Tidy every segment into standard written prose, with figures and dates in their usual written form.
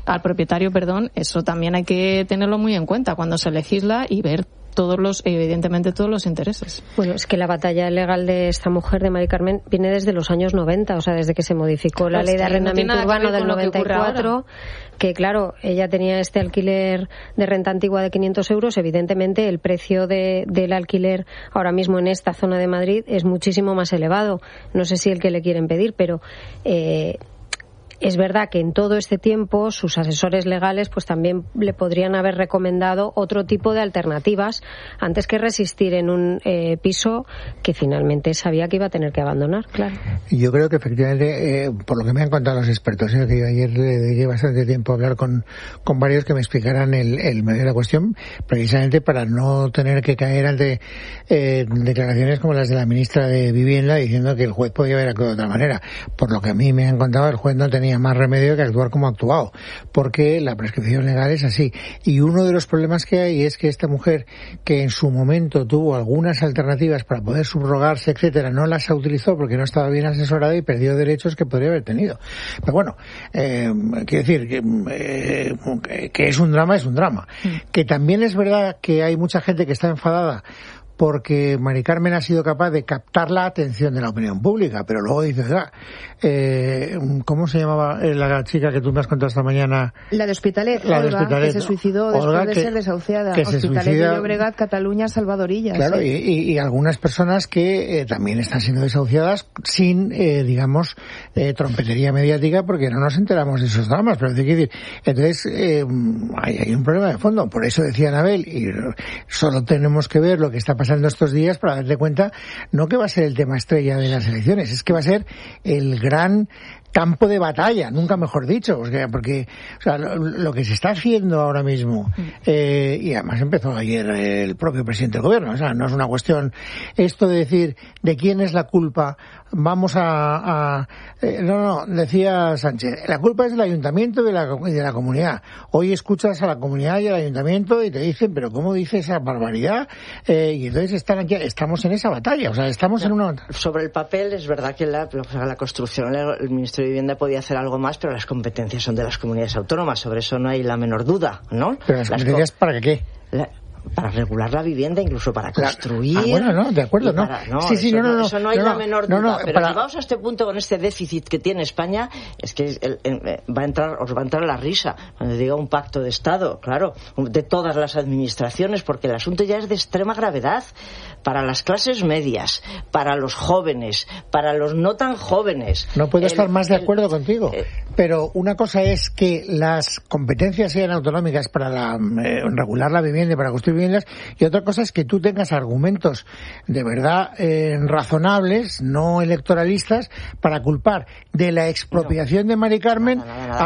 eso también hay que tenerlo muy en cuenta cuando se legisla y ver evidentemente todos los intereses. Bueno, es que la batalla legal de esta mujer, de Mari Carmen, viene desde los años 90, o sea, desde que se modificó la ley de arrendamiento urbano del 94, que claro, ella tenía este alquiler de renta antigua de 500 euros, evidentemente el precio del alquiler ahora mismo en esta zona de Madrid es muchísimo más elevado. No sé si el que le quieren pedir, pero es verdad que en todo este tiempo sus asesores legales pues también le podrían haber recomendado otro tipo de alternativas antes que resistir en un piso que finalmente sabía que iba a tener que abandonar, claro. Yo creo que efectivamente, por lo que me han contado los expertos, que yo ayer le dediqué bastante tiempo a hablar con varios que me explicaran el medio de la cuestión, precisamente para no tener que caer ante declaraciones como las de la ministra de Vivienda diciendo que el juez podía haber actuado de otra manera. Por lo que a mí me han contado, el juez no tenía más remedio que actuar como ha actuado, porque la prescripción legal es así. Y uno de los problemas que hay es que esta mujer, que en su momento tuvo algunas alternativas para poder subrogarse, etcétera, no las utilizó porque no estaba bien asesorada y perdió derechos que podría haber tenido. Pero bueno, quiero decir que es un drama, es un drama. Que también es verdad que hay mucha gente que está enfadada porque Mari Carmen ha sido capaz de captar la atención de la opinión pública, pero luego dices, ¿cómo se llamaba la chica que tú me has contado esta mañana? La de Hospitalet, Olga, que se suicidó después de ser desahuciada. Hospitalet de Llobregat, Cataluña, Salvadorilla. Claro, sí. y algunas personas que también están siendo desahuciadas sin, trompetería mediática, porque no nos enteramos de esos dramas. Pero entonces hay un problema de fondo. Por eso decía Anabel, y solo tenemos que ver lo que está pasando estos días para darte cuenta, no que va a ser el tema estrella de las elecciones, es que va a ser el gran campo de batalla, nunca mejor dicho, porque lo que se está haciendo ahora mismo, y además empezó ayer el propio presidente del gobierno, no es una cuestión esto de decir de quién es la culpa, vamos no, decía Sánchez, la culpa es del ayuntamiento y de la comunidad. Hoy escuchas a la comunidad y al ayuntamiento y te dicen, pero ¿cómo dice esa barbaridad? Y entonces estamos en esa batalla, estamos en una... Sobre el papel es verdad que la construcción, el Ministerio de Vivienda podía hacer algo más, pero las competencias son de las comunidades autónomas, sobre eso no hay la menor duda, ¿no? Pero las competencias ¿para qué? Para regular la vivienda, incluso para construir. De acuerdo, no. Eso no hay la menor duda. Pero llegados a este punto con este déficit que tiene España, es que os va a entrar la risa cuando diga un pacto de Estado, claro, de todas las administraciones, porque el asunto ya es de extrema gravedad para las clases medias, para los jóvenes, para los no tan jóvenes. No puedo estar más de acuerdo contigo, pero una cosa es que las competencias sean autonómicas para regular la vivienda y para construir viviendas, y otra cosa es que tú tengas argumentos de verdad razonables, no electoralistas, para culpar de la expropiación de Mari Carmen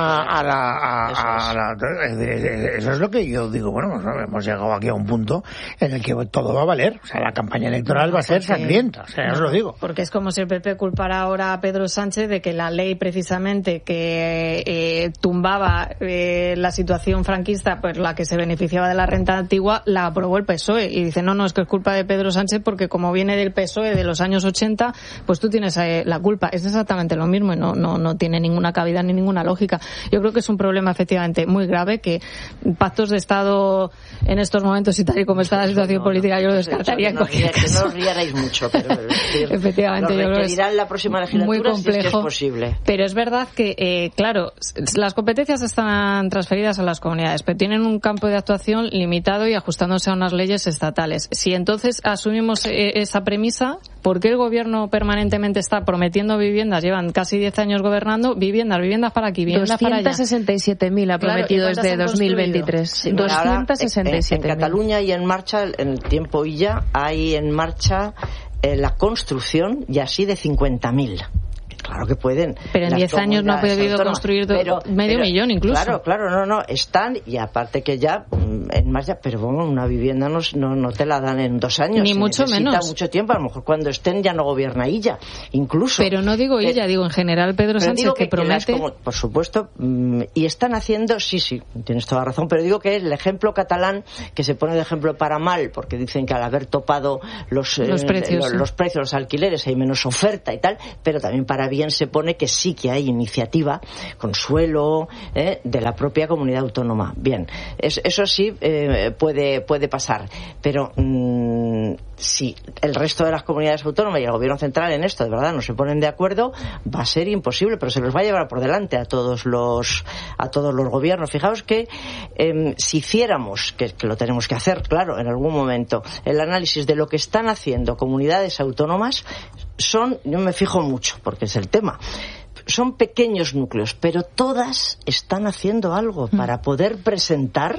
eso es lo que yo digo. Bueno, hemos llegado aquí a un punto en el que todo va a valer, la campaña electoral va a ser sangrienta, os lo digo. Porque es como si el PP culpara ahora a Pedro Sánchez de que la ley precisamente que tumbaba la situación franquista, pues la que se beneficiaba de la renta antigua, la aprobó el PSOE, y dice no, es que es culpa de Pedro Sánchez porque como viene del PSOE de los años 80, pues tú tienes la culpa. Es exactamente lo mismo y no tiene ninguna cabida ni ninguna lógica. Yo creo que es un problema efectivamente muy grave, que pactos de Estado en estos momentos y tal y como está la situación política yo lo descartaría en cualquier caso. No os riarais mucho, pero efectivamente yo creo que es la próxima legislatura muy complejo, si es que es posible. Pero es verdad que claro, las competencias están transferidas a las comunidades, pero tienen un campo de actuación limitado y ajustándose a unas leyes estatales. Si entonces asumimos esa premisa, ¿por qué el gobierno permanentemente está prometiendo viviendas? Llevan casi 10 años gobernando, viviendas para aquí, viviendas para allá. 267.000 ha prometido desde 2023. Sí, 267.000. En Cataluña hay en marcha, en el tiempo ya hay en marcha la construcción y así de 50.000. Claro que pueden. Pero en 10 años no ha podido construir medio millón incluso. Claro, no, están, y aparte que ya en marcha, pero bueno, una vivienda no te la dan en 2 años. Ni mucho menos. Necesita mucho tiempo, a lo mejor cuando estén ya no gobierna ella, incluso. Pero no digo ella, digo en general Pedro Sánchez que promete. Por supuesto, y están haciendo, sí, tienes toda la razón, pero digo que el ejemplo catalán, que se pone de ejemplo para mal, porque dicen que al haber topado los precios, los alquileres hay menos oferta y tal, pero también para bien bien se pone que sí que hay iniciativa, Consuelo, de la propia comunidad autónoma. Bien, eso sí puede pasar, pero si el resto de las comunidades autónomas y el gobierno central en esto de verdad no se ponen de acuerdo, va a ser imposible, pero se los va a llevar por delante a todos los gobiernos. Fijaos que si hiciéramos, que lo tenemos que hacer, claro, en algún momento, el análisis de lo que están haciendo comunidades autónomas, yo me fijo mucho, porque es el tema, son pequeños núcleos, pero todas están haciendo algo para poder presentar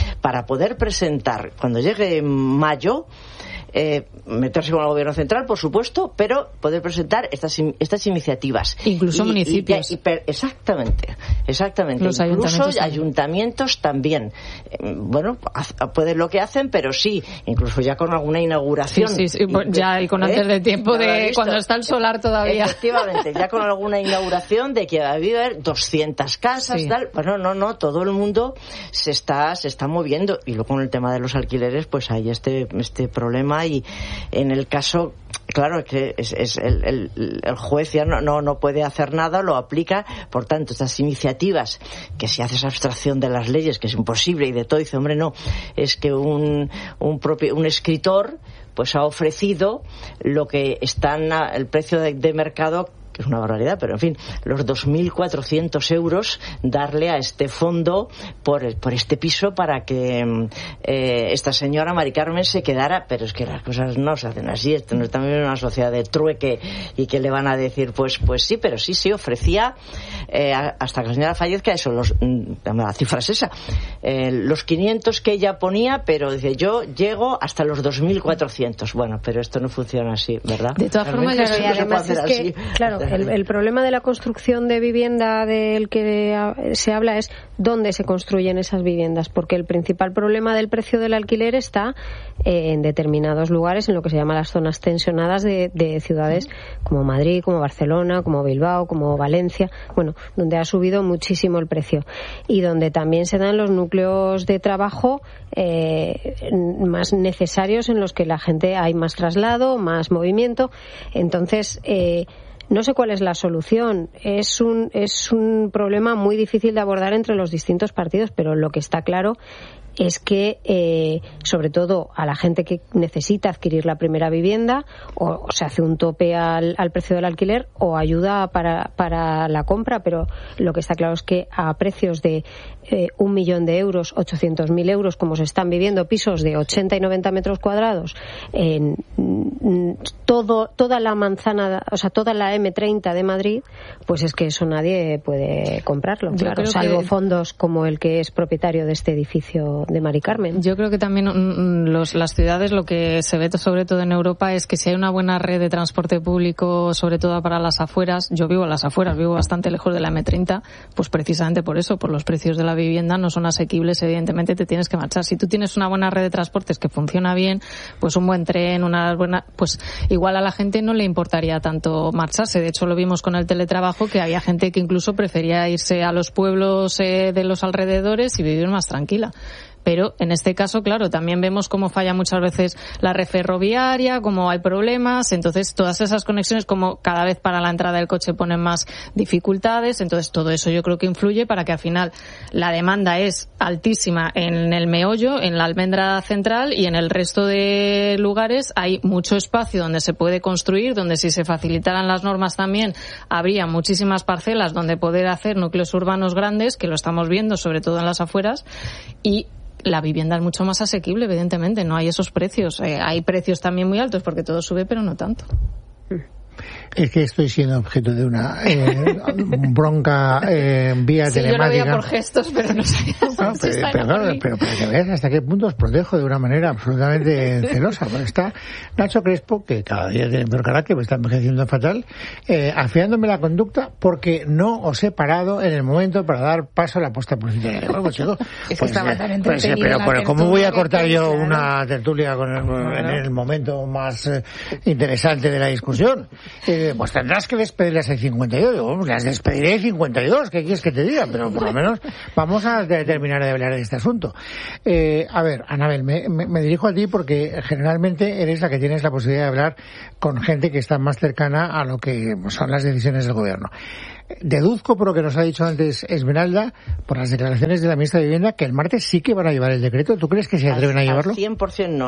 cuando llegue mayo, meterse con el gobierno central, por supuesto, pero poder presentar estas iniciativas. Incluso municipios. Exactamente. Los Incluso ayuntamientos también. Bueno, pueden lo que hacen, pero sí, incluso ya con alguna inauguración. Sí, ya, y con antes de tiempo de cuando está el solar todavía. Efectivamente, ya con alguna inauguración de que va a haber 200 casas, tal. Bueno, no, todo el mundo se está moviendo. Y luego con el tema de los alquileres, pues hay este problema. Y en el caso, claro, que es el juez ya no puede hacer nada, lo aplica. Por tanto, estas iniciativas, que si haces abstracción de las leyes, que es imposible, y de todo, dice, hombre, no, es que un escritor pues ha ofrecido lo que está en el precio de mercado, que es una barbaridad, pero en fin, los 2.400 euros darle a este fondo por este piso para que esta señora Mari Carmen se quedara. Pero es que las cosas no se hacen así, esto no es también una sociedad de trueque y que le van a decir pues sí, pero sí ofrecía hasta que la señora fallezca eso, la cifra es esa, los 500 que ella ponía, pero dice, yo llego hasta los 2.400. Bueno, pero esto no funciona así, ¿verdad? De todas formas, además es que, claro, el problema de la construcción de vivienda del que se habla es dónde se construyen esas viviendas, porque el principal problema del precio del alquiler está en determinados lugares, en lo que se llama las zonas tensionadas de ciudades como Madrid, como Barcelona, como Bilbao, como Valencia, bueno, donde ha subido muchísimo el precio y donde también se dan los núcleos de trabajo más necesarios, en los que la gente hay más traslado, más movimiento. Entonces, no sé cuál es la solución. Es un problema muy difícil de abordar entre los distintos partidos, pero lo que está claro es que, sobre todo a la gente que necesita adquirir la primera vivienda, o se hace un tope al precio del alquiler o ayuda para la compra, pero lo que está claro es que a precios de 1 millón de euros, 800.000 euros, como se están viviendo pisos de 80 y 90 metros cuadrados en toda la manzana, o sea, toda la M30 de Madrid, pues es que eso nadie puede comprarlo, claro, salvo fondos como el que es propietario de este edificio de Mari Carmen. Yo creo que también las ciudades, lo que se ve sobre todo en Europa, es que si hay una buena red de transporte público, sobre todo para las afueras, yo vivo en las afueras, vivo bastante lejos de la M30, pues precisamente por eso, por los precios de la vivienda no son asequibles, evidentemente te tienes que marchar. Si tú tienes una buena red de transportes que funciona bien, pues un buen tren, pues igual a la gente no le importaría tanto marcharse. De hecho, lo vimos con el teletrabajo, que había gente que incluso prefería irse a los pueblos de los alrededores y vivir más tranquila. Pero en este caso, claro, también vemos cómo falla muchas veces la red ferroviaria, cómo hay problemas. Entonces, todas esas conexiones, como cada vez para la entrada del coche ponen más dificultades. Entonces, todo eso yo creo que influye para que al final la demanda es altísima en el meollo, en la almendra central, y en el resto de lugares hay mucho espacio donde se puede construir, donde si se facilitaran las normas también habría muchísimas parcelas donde poder hacer núcleos urbanos grandes, que lo estamos viendo sobre todo en las afueras, y la vivienda es mucho más asequible, evidentemente, no hay esos precios. Hay precios también muy altos porque todo sube, pero no tanto. Es que estoy siendo objeto de una bronca vía telemática. Yo lo veía por gestos, pero no sabía. Pero para que veas hasta qué punto os protejo de una manera absolutamente celosa. Bueno, está Nacho Crespo, que cada día tiene peor carácter, está envejeciendo fatal, afiándome la conducta porque no os he parado en el momento para dar paso a la puesta publicitaria. Bueno, pues, chico, pero ¿cómo voy a cortar yo una tertulia en el momento más interesante de la discusión? pues tendrás que despedirlas en 52. Digo, las despediré en 52, ¿qué quieres que te diga? Pero por lo menos vamos a terminar de hablar de este asunto. A ver, Anabel, me dirijo a ti porque generalmente eres la que tienes la posibilidad de hablar con gente que está más cercana a lo que son las decisiones del gobierno. Deduzco por lo que nos ha dicho antes Esmeralda, por las declaraciones de la ministra de Vivienda, que el martes sí que van a llevar el decreto. ¿Tú crees que se atreven a llevarlo? Al 100% no.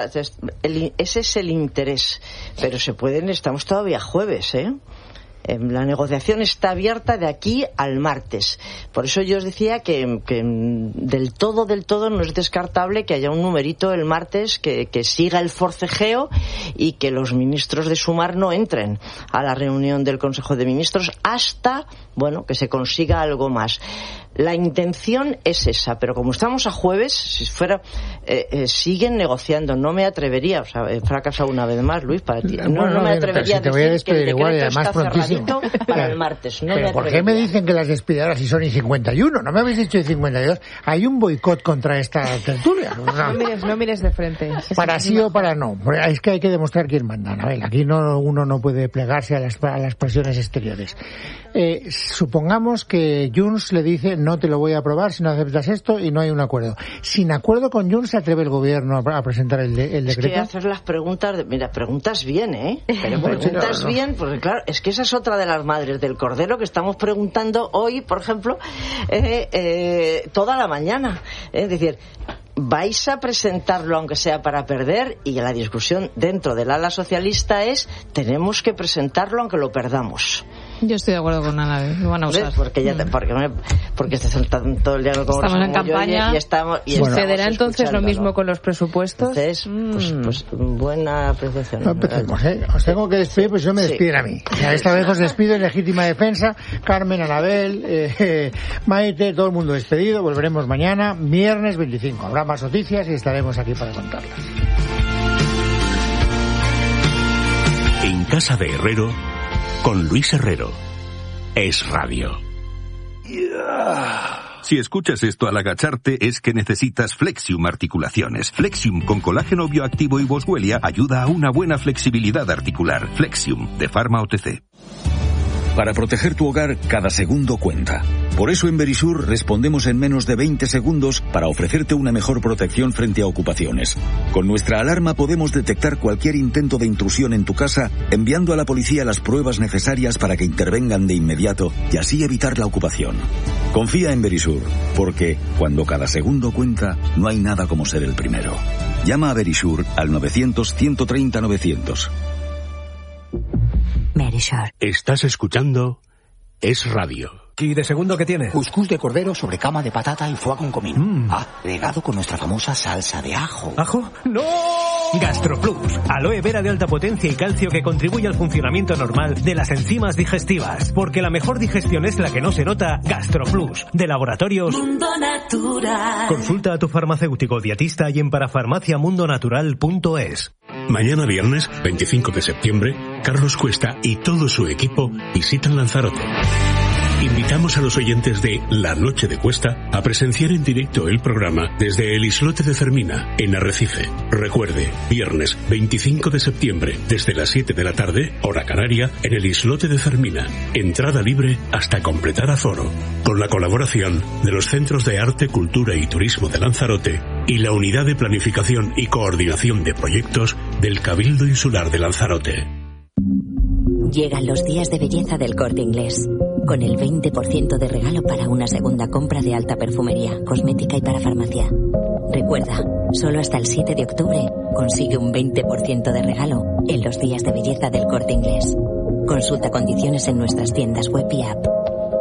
Ese es el interés. Pero estamos todavía jueves, ¿eh? La negociación está abierta de aquí al martes. Por eso yo os decía que del todo no es descartable que haya un numerito el martes que siga el forcejeo y que los ministros de Sumar no entren a la reunión del Consejo de Ministros hasta, que se consiga algo más. La intención es esa, pero como estamos a jueves, si fuera, siguen negociando. No me atrevería, he fracasado una vez más, Luis, para ti. No me atrevería a decir que el decreto está cerradito para el martes. ¿Pero por qué me dicen que las despide ahora si son y 51? ¿No me habéis dicho y 52? Hay un boicot contra esta tertulia. No mires de frente. Para sí o para no. Es que hay que demostrar quién manda, Anabel. Aquí uno no puede plegarse a las presiones exteriores. Supongamos que Junts le dice no te lo voy a aprobar si no aceptas esto y no hay un acuerdo. Sin acuerdo con Junts, ¿se atreve el gobierno a presentar el decreto? Es que hacer las preguntas, preguntas bien, ¿eh? Pero preguntas bien, porque claro, es que esa es otra de las madres del cordero que estamos preguntando hoy, por ejemplo, toda la mañana. Es decir, ¿vais a presentarlo aunque sea para perder? Y la discusión dentro del ala socialista es, tenemos que presentarlo aunque lo perdamos. Yo estoy de acuerdo con Ana, lo van a usar. Porque están todo el día como estamos en campaña y ¿sucederá entonces lo mismo con los presupuestos? Entonces, pues buena apreciación. No empecemos, Os tengo que despedir, pues yo me despiden a mí. Esta vez os despido en legítima defensa. Carmen, Anabel, Maite, todo el mundo despedido. Volveremos mañana, viernes 25. Habrá más noticias y estaremos aquí para contarlas. En casa de Herrero, con Luis Herrero. Es radio. Si escuchas esto al agacharte es que necesitas Flexium Articulaciones. Flexium con colágeno bioactivo y boswellia ayuda a una buena flexibilidad articular. Flexium de Pharma OTC. Para proteger tu hogar, cada segundo cuenta. Por eso en Verisur respondemos en menos de 20 segundos para ofrecerte una mejor protección frente a ocupaciones. Con nuestra alarma podemos detectar cualquier intento de intrusión en tu casa, enviando a la policía las pruebas necesarias para que intervengan de inmediato y así evitar la ocupación. Confía en Verisur, porque cuando cada segundo cuenta, no hay nada como ser el primero. Llama a Verisur al 900-130-900. Verisur. Estás escuchando Es Radio. ¿Y de segundo qué tiene? Cuscús de cordero sobre cama de patata y foie con comino. Agregado con nuestra famosa salsa de ajo. ¿Ajo? ¡No! GastroPlus, aloe vera de alta potencia y calcio que contribuye al funcionamiento normal de las enzimas digestivas. Porque la mejor digestión es la que no se nota. GastroPlus, de Laboratorios Mundo Natural. Consulta a tu farmacéutico dietista y en parafarmaciamundonatural.es. Mañana viernes, 25 de septiembre, Carlos Cuesta y todo su equipo visitan Lanzarote. Invitamos a los oyentes de La Noche de Cuesta a presenciar en directo el programa desde el Islote de Fermina, en Arrecife. Recuerde, viernes 25 de septiembre, desde las 7 de la tarde, hora canaria, en el Islote de Fermina. Entrada libre hasta completar aforo. Con la colaboración de los Centros de Arte, Cultura y Turismo de Lanzarote y la Unidad de Planificación y Coordinación de Proyectos del Cabildo Insular de Lanzarote. Llegan los días de belleza del Corte Inglés, con el 20% de regalo para una segunda compra de alta perfumería, cosmética y para farmacia. Recuerda, solo hasta el 7 de octubre consigue un 20% de regalo en los días de belleza del Corte Inglés. Consulta condiciones en nuestras tiendas web y app.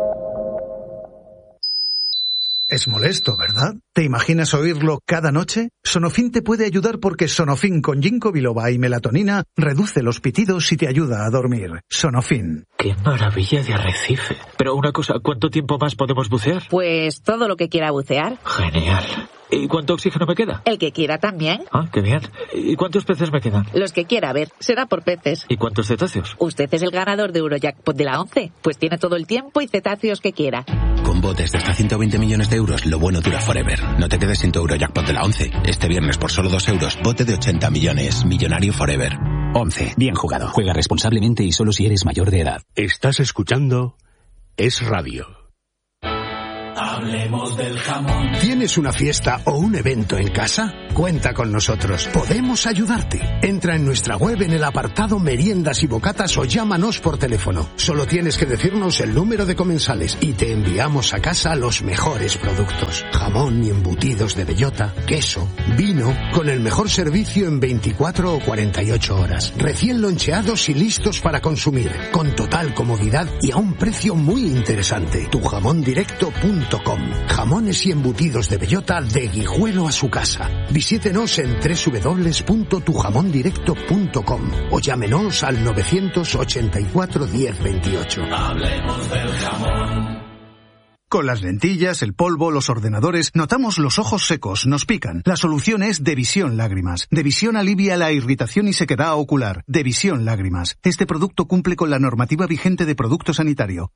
Es molesto, ¿verdad? ¿Te imaginas oírlo cada noche? Sonofin te puede ayudar porque Sonofin con ginkgo biloba y melatonina reduce los pitidos y te ayuda a dormir. Sonofin. ¡Qué maravilla de arrecife! Pero una cosa, ¿cuánto tiempo más podemos bucear? Pues todo lo que quiera bucear. Genial. ¿Y cuánto oxígeno me queda? El que quiera también. Ah, qué bien. ¿Y cuántos peces me quedan? Los que quiera, ver. Será por peces. ¿Y cuántos cetáceos? Usted es el ganador de Eurojackpot de la 11. Pues tiene todo el tiempo y cetáceos que quiera. Con botes de hasta 120 millones de euros, lo bueno dura forever. No te quedes sin tu Eurojackpot de la 11. Este viernes por solo 2 euros, bote de 80 millones. Millonario forever. 11. Bien jugado. Juega responsablemente y solo si eres mayor de edad. Estás escuchando Es Radio. Hablemos del jamón. ¿Tienes una fiesta o un evento en casa? Cuenta con nosotros. Podemos ayudarte. Entra en nuestra web en el apartado Meriendas y Bocatas o llámanos por teléfono. Solo tienes que decirnos el número de comensales y te enviamos a casa los mejores productos. Jamón y embutidos de bellota, queso, vino, con el mejor servicio en 24 o 48 horas. Recién loncheados y listos para consumir. Con total comodidad y a un precio muy interesante. Tujamondirecto.com. Jamones y embutidos de bellota de Guijuelo a su casa. Visítenos en www.tujamondirecto.com o llámenos al 984 10 28. Hablemos del jamón. Con las lentillas, el polvo, los ordenadores, notamos los ojos secos, nos pican. La solución es Devisión Lágrimas. Devisión alivia la irritación y sequedad ocular. Devisión Lágrimas. Este producto cumple con la normativa vigente de producto sanitario.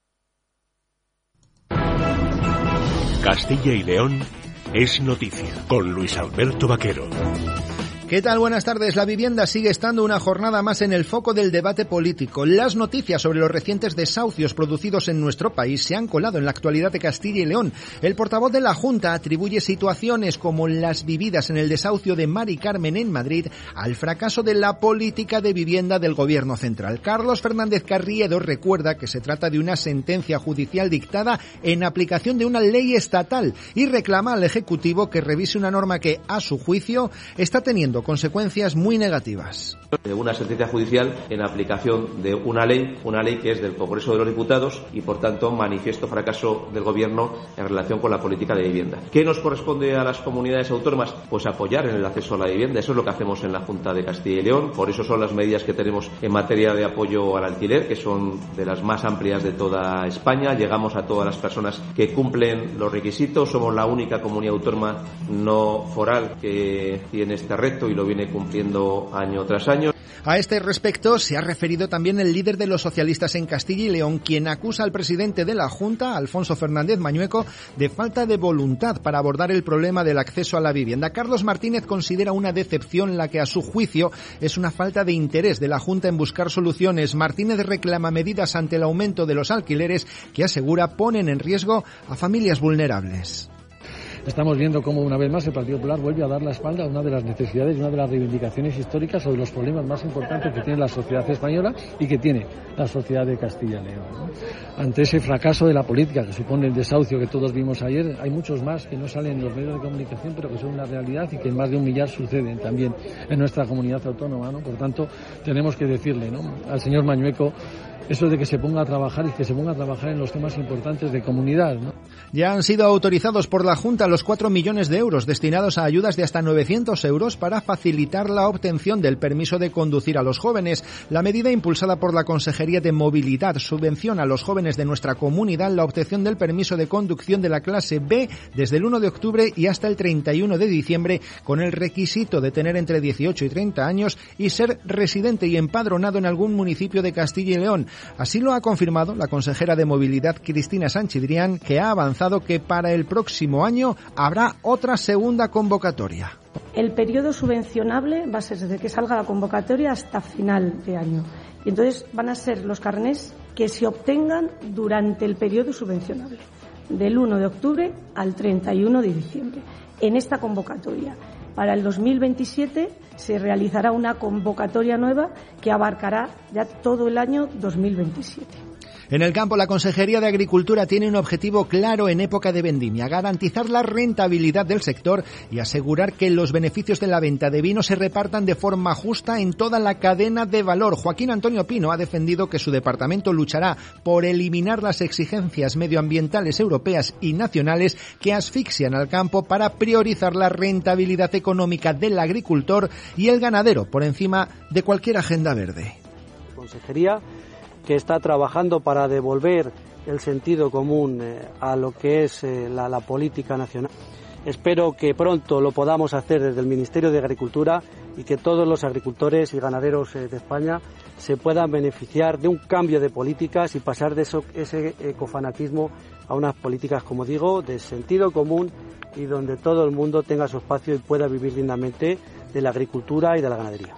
Castilla y León es noticia, con Luis Alberto Vaquero. ¿Qué tal? Buenas tardes. La vivienda sigue estando una jornada más en el foco del debate político. Las noticias sobre los recientes desahucios producidos en nuestro país se han colado en la actualidad de Castilla y León. El portavoz de la Junta atribuye situaciones como las vividas en el desahucio de Mari Carmen en Madrid al fracaso de la política de vivienda del Gobierno central. Carlos Fernández Carriedo recuerda que se trata de una sentencia judicial dictada en aplicación de una ley estatal y reclama al Ejecutivo que revise una norma que, a su juicio, está teniendo consecuencias muy negativas. Una sentencia judicial en aplicación de una ley que es del Congreso de los Diputados y, por tanto, manifiesto fracaso del Gobierno en relación con la política de vivienda. ¿Qué nos corresponde a las comunidades autónomas? Pues apoyar en el acceso a la vivienda. Eso es lo que hacemos en la Junta de Castilla y León. Por eso son las medidas que tenemos en materia de apoyo al alquiler, que son de las más amplias de toda España. Llegamos a todas las personas que cumplen los requisitos. Somos la única comunidad autónoma no foral que tiene este reto y lo viene cumpliendo año tras año. A este respecto se ha referido también el líder de los socialistas en Castilla y León, quien acusa al presidente de la Junta, Alfonso Fernández Mañueco, de falta de voluntad para abordar el problema del acceso a la vivienda. Carlos Martínez considera una decepción la que, a su juicio, es una falta de interés de la Junta en buscar soluciones. Martínez reclama medidas ante el aumento de los alquileres que, asegura, ponen en riesgo a familias vulnerables. Estamos viendo cómo una vez más el Partido Popular vuelve a dar la espalda a una de las necesidades y una de las reivindicaciones históricas sobre los problemas más importantes que tiene la sociedad española y que tiene la sociedad de Castilla y León, ¿no? Ante ese fracaso de la política que supone el desahucio que todos vimos ayer, hay muchos más que no salen en los medios de comunicación, pero que son una realidad y que en más de 1 millar suceden también en nuestra comunidad autónoma, ¿no? Por tanto, tenemos que decirle, ¿no?, al señor Mañueco eso de que se ponga a trabajar y que se ponga a trabajar en los temas importantes de comunidad, ¿no? Ya han sido autorizados por la Junta los 4 millones de euros destinados a ayudas de hasta 900 euros para facilitar la obtención del permiso de conducir a los jóvenes. La medida, impulsada por la Consejería de Movilidad, subvenciona a los jóvenes de nuestra comunidad la obtención del permiso de conducción de la clase B desde el 1 de octubre y hasta el 31 de diciembre, con el requisito de tener entre 18 y 30 años y ser residente y empadronado en algún municipio de Castilla y León. Así lo ha confirmado la consejera de Movilidad, Cristina Sanchidrián, que ha avanzado que para el próximo año habrá otra segunda convocatoria. El periodo subvencionable va a ser desde que salga la convocatoria hasta final de año. Y entonces van a ser los carnés que se obtengan durante el periodo subvencionable, del 1 de octubre al 31 de diciembre. En esta convocatoria, para el 2027, se realizará una convocatoria nueva que abarcará ya todo el año 2027. En el campo, la Consejería de Agricultura tiene un objetivo claro en época de vendimia: garantizar la rentabilidad del sector y asegurar que los beneficios de la venta de vino se repartan de forma justa en toda la cadena de valor. Joaquín Antonio Pino ha defendido que su departamento luchará por eliminar las exigencias medioambientales europeas y nacionales que asfixian al campo para priorizar la rentabilidad económica del agricultor y el ganadero por encima de cualquier agenda verde. Consejería que está trabajando para devolver el sentido común a lo que es la política nacional. Espero que pronto lo podamos hacer desde el Ministerio de Agricultura y que todos los agricultores y ganaderos de España se puedan beneficiar de un cambio de políticas y pasar de ese ecofanatismo a unas políticas, como digo, de sentido común y donde todo el mundo tenga su espacio y pueda vivir dignamente de la agricultura y de la ganadería.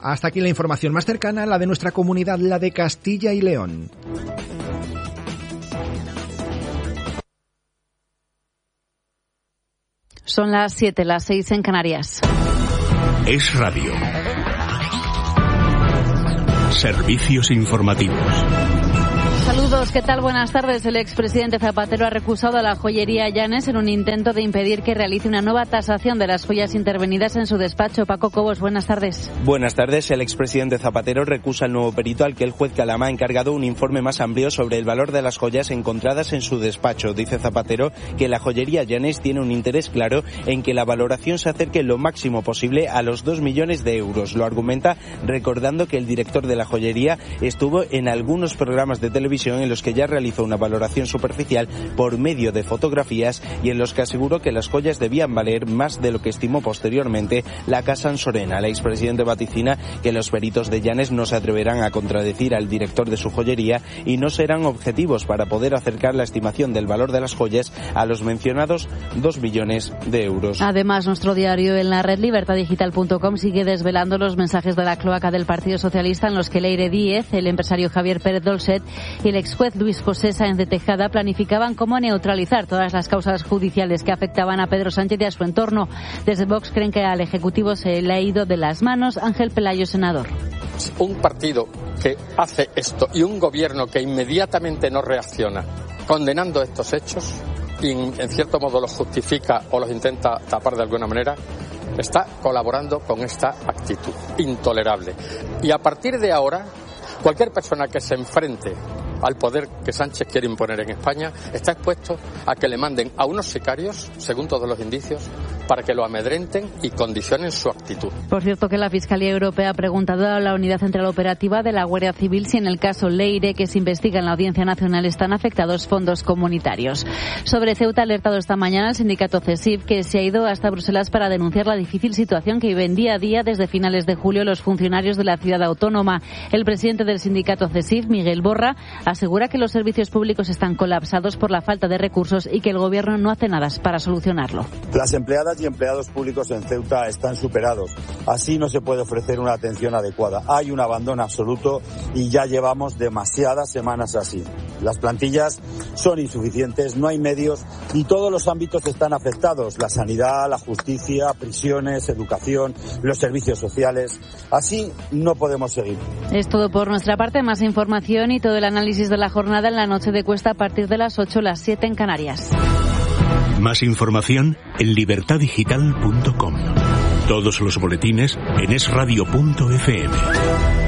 Hasta aquí la información más cercana, la de nuestra comunidad, la de Castilla y León. Son las 7, las 6 en Canarias. Es Radio. Servicios informativos. Saludos, ¿qué tal? Buenas tardes. El expresidente Zapatero ha recusado a la joyería Llanes en un intento de impedir que realice una nueva tasación de las joyas intervenidas en su despacho. Paco Cobos, buenas tardes. Buenas tardes. El expresidente Zapatero recusa al nuevo perito al que el juez Calama ha encargado un informe más amplio sobre el valor de las joyas encontradas en su despacho. Dice Zapatero que la joyería Llanes tiene un interés claro en que la valoración se acerque lo máximo posible a los 2 millones de euros. Lo argumenta recordando que el director de la joyería estuvo en algunos programas de televisión en los que ya realizó una valoración superficial por medio de fotografías y en los que aseguró que las joyas debían valer más de lo que estimó posteriormente la Casa Ansorena. El expresidente vaticina que los peritos de Llanes no se atreverán a contradecir al director de su joyería y no serán objetivos para poder acercar la estimación del valor de las joyas a los mencionados 2 millones de euros. Además, nuestro diario en la red libertadigital.com sigue desvelando los mensajes de la cloaca del Partido Socialista en los que Leire Díez, el empresario Javier Pérez Dolcet y el exjuez Luis José Sáenz de Tejada planificaban cómo neutralizar todas las causas judiciales que afectaban a Pedro Sánchez y a su entorno. Desde Vox creen que al Ejecutivo se le ha ido de las manos. Ángel Pelayo, senador. Un partido que hace esto y un gobierno que inmediatamente no reacciona condenando estos hechos y en cierto modo los justifica o los intenta tapar de alguna manera, está colaborando con esta actitud intolerable. Y a partir de ahora, cualquier persona que se enfrente al poder que Sánchez quiere imponer en España está expuesto a que le manden a unos sicarios, según todos los indicios, para que lo amedrenten y condicionen su actitud. Por cierto, que la Fiscalía Europea ha preguntado a la Unidad Central Operativa de la Guardia Civil si en el caso Leire, que se investiga en la Audiencia Nacional, están afectados fondos comunitarios. Sobre Ceuta ha alertado esta mañana el sindicato CESIF, que se ha ido hasta Bruselas para denunciar la difícil situación que viven día a día desde finales de julio los funcionarios de la ciudad autónoma. El presidente del sindicato CESIF, Miguel Borra, asegura que los servicios públicos están colapsados por la falta de recursos y que el gobierno no hace nada para solucionarlo. Las empleadas y empleados públicos en Ceuta están superados. Así no se puede ofrecer una atención adecuada. Hay un abandono absoluto y ya llevamos demasiadas semanas así. Las plantillas son insuficientes, no hay medios y todos los ámbitos están afectados. La sanidad, la justicia, prisiones, educación, los servicios sociales. Así no podemos seguir. Es todo por nuestra parte. Más información y todo el análisis de la jornada en la noche de Cuesta a partir de las 8, las 7 en Canarias. Más información en libertadigital.com. Todos los boletines en esradio.fm.